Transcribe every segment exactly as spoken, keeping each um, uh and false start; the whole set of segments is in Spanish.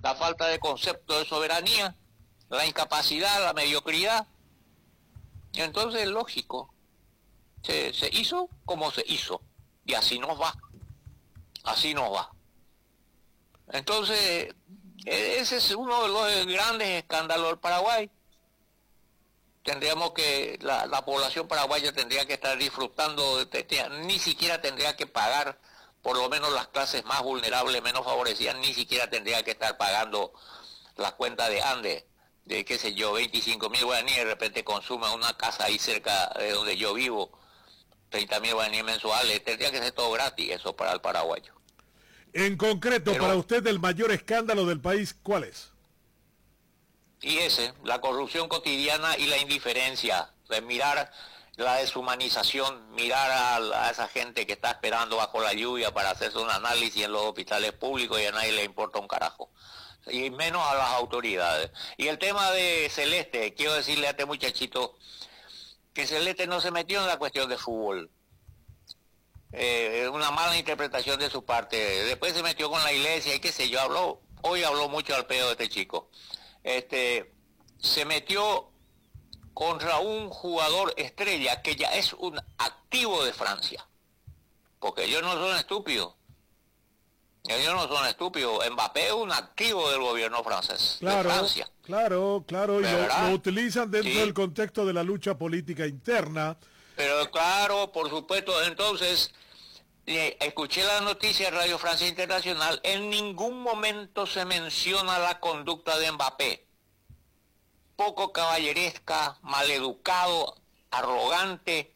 la falta de concepto de soberanía, la incapacidad, la mediocridad. Y entonces, lógico, se, se hizo como se hizo, y así nos va, así nos va. Entonces, ese es uno de los grandes escándalos del Paraguay. Tendríamos que, la, la población paraguaya tendría que estar disfrutando, de, de, ni siquiera tendría que pagar, por lo menos las clases más vulnerables, menos favorecidas, ni siquiera tendría que estar pagando la cuenta de Andes, de qué sé yo, veinticinco mil guaraníes, de repente consuma una casa ahí cerca de donde yo vivo, treinta mil guaraníes mensuales, tendría que ser todo gratis eso para el paraguayo. En concreto, Pero, para usted, el mayor escándalo del país, ¿cuál es? Y ese, la corrupción cotidiana y la indiferencia, de mirar la deshumanización, mirar a, a esa gente que está esperando bajo la lluvia para hacerse un análisis en los hospitales públicos y a nadie le importa un carajo, y menos a las autoridades. Y el tema de Celeste, quiero decirle a este muchachito que Celeste no se metió en la cuestión de fútbol. Eh, una mala interpretación de su parte. Después se metió con la iglesia y qué sé yo, habló, hoy habló mucho al pedo de este chico. Este, se metió contra un jugador estrella que ya es un activo de Francia, porque ellos no son estúpidos, ellos no son estúpidos. Mbappé es un activo del gobierno francés, claro, de Francia. Claro, claro, y lo, lo utilizan dentro sí. del contexto de la lucha política interna. Pero claro, por supuesto, entonces, eh, escuché la noticia de Radio Francia Internacional, en ningún momento se menciona la conducta de Mbappé. Poco caballeresca, maleducado, arrogante,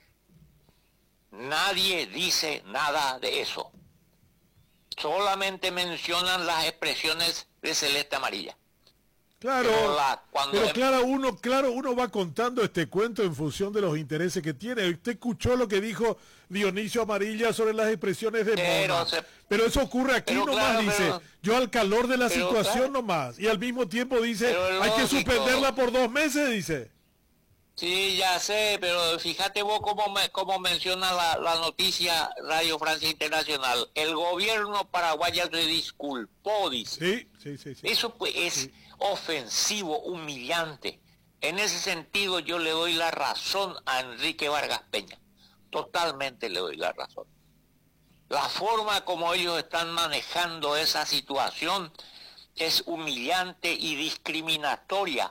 nadie dice nada de eso. Solamente mencionan las expresiones de celeste amarilla. Claro, pero, la, pero claro, uno, claro, uno va contando este cuento en función de los intereses que tiene. Usted escuchó lo que dijo Dionisio Amarilla sobre las expresiones de pero, Mona. Se, pero eso ocurre aquí nomás, claro, dice, pero, yo al calor de la situación claro, nomás. Y al mismo tiempo dice, hay que suspenderla por dos meses, dice. Sí, ya sé, pero fíjate vos cómo, me, cómo menciona la, la noticia Radio Francia Internacional. El gobierno paraguayo se disculpó, dice. Sí, sí, sí. sí. Eso pues es sí. ofensivo, humillante. En ese sentido yo le doy la razón a Enrique Vargas Peña. Totalmente le doy la razón. La forma como ellos están manejando esa situación es humillante y discriminatoria.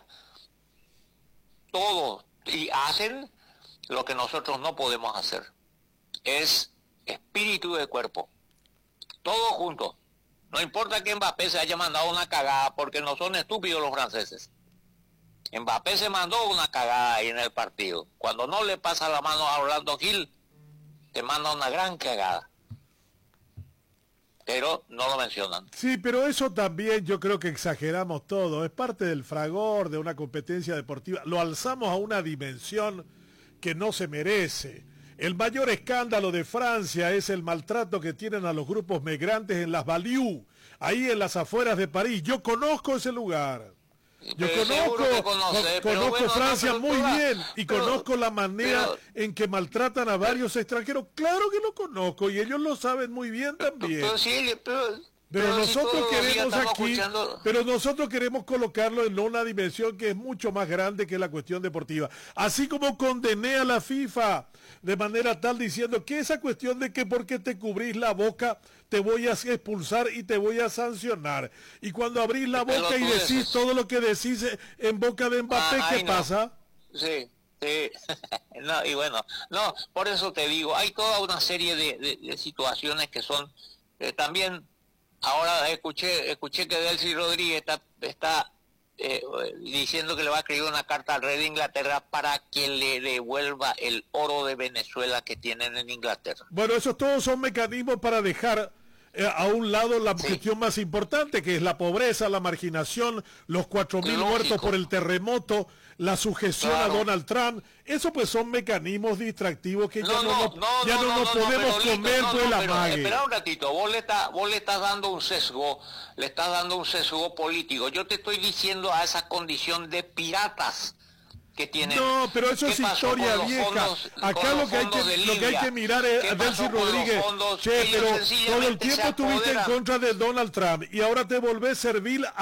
Todos y hacen lo que nosotros no podemos hacer. Es espíritu de cuerpo. Todos juntos. No importa que Mbappé se haya mandado una cagada, porque no son estúpidos los franceses. Mbappé se mandó una cagada ahí en el partido. Cuando no le pasa la mano a Orlando Gil, te manda una gran cagada. Pero no lo mencionan. Sí, pero eso también yo creo que exageramos todo. Es parte del fragor de una competencia deportiva. Lo alzamos a una dimensión que no se merece. El mayor escándalo de Francia es el maltrato que tienen a los grupos migrantes en las Baliú, ahí en las afueras de París. Yo conozco ese lugar. Yo pero conozco, conoce, con, conozco bueno, Francia no, muy toda, bien y pero, conozco la manera pero, en que maltratan a varios extranjeros. Claro que lo conozco y ellos lo saben muy bien también. Pero, sí, pero, pero, pero nosotros si queremos aquí, escuchando... pero nosotros queremos colocarlo en una dimensión que es mucho más grande que la cuestión deportiva. Así como condené a la FIFA de manera tal diciendo que esa cuestión de que porque te cubrís la boca te voy a expulsar y te voy a sancionar. Y cuando abrís la boca y decís todo lo que decís en boca de Mbappé, ah, ¿qué no. pasa? Sí, sí. no, y bueno, no, por eso te digo, hay toda una serie de, de, de situaciones que son eh, también. Ahora escuché escuché que Delcy Rodríguez está, está eh, diciendo que le va a escribir una carta al rey de Inglaterra para que le devuelva el oro de Venezuela que tienen en Inglaterra. Bueno, esos todos son mecanismos para dejar eh, a un lado la sí. cuestión más importante, que es la pobreza, la marginación, los cuatro mil muertos por el terremoto, la sujeción claro. a Donald Trump. Eso pues son mecanismos distractivos que no, ya no, no, no, ya no, no nos no, podemos no, comer no, pues no, la pero, mague. Espera un ratito, vos le, está, vos le estás dando un sesgo, le estás dando un sesgo político. Yo te estoy diciendo a esa condición de piratas que tienen. No, pero eso es historia vieja. Fondos, Acá lo que, hay que, lo que hay que mirar es a Delcy Rodríguez. Che, pero todo el tiempo estuviste en contra de Donald Trump y ahora te volvés servil